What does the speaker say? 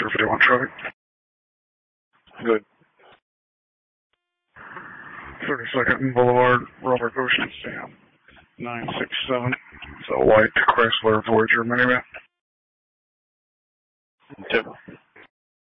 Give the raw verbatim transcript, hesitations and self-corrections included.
Oscar fifty-one traffic. Good. thirty-second Boulevard, Robert Ocean, Sam. nine six seven. It's a white Chrysler Voyager minivan. Two.